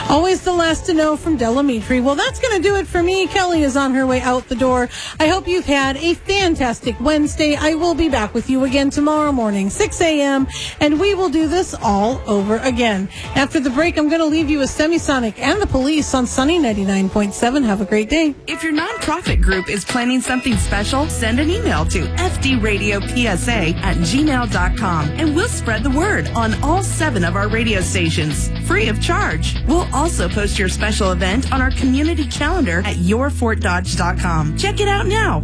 Always the last to know from Delamitri. Well, that's going to do it for me. Kelly is on her way out the door. I hope you've had a fantastic Wednesday. I will be back with you again tomorrow morning, 6 a.m., and we will do this all over again. After the break, I'm going to leave you with Semisonic and the Police on Sunny 99.7. Have a great day. If your nonprofit group is planning something special, send an email to fdradiopsa@gmail.com, and we'll spread the word on all 7 of our radio stations, free of charge. We'll also post your special event on our community calendar at yourfortdodge.com. Check it out now.